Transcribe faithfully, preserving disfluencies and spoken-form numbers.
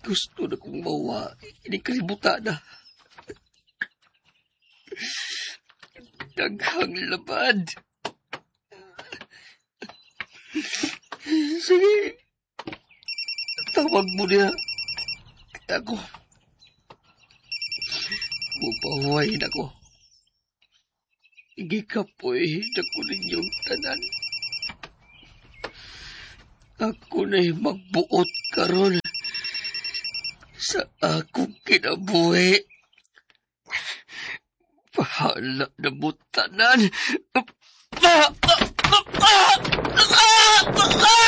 Gusto na kong mawa. Inikalibutan na. Daghang labad. Sige. Tawag mo niya. Kaya ako. Mupahuwain ako. Igikapoy na ko ninyong tanan. Ako na'y magbuot karon sa akong kinabuhi. Bahala na mo tanan. Ah! Ah! Ah! Ah! Ah!